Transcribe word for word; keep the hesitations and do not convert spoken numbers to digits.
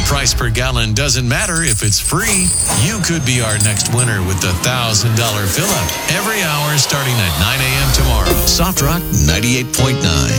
price per gallon doesn't matter if it's free. You could be our next winner with the one thousand dollars fill-up every hour starting at nine a.m. tomorrow. Soft Rock ninety-eight point nine.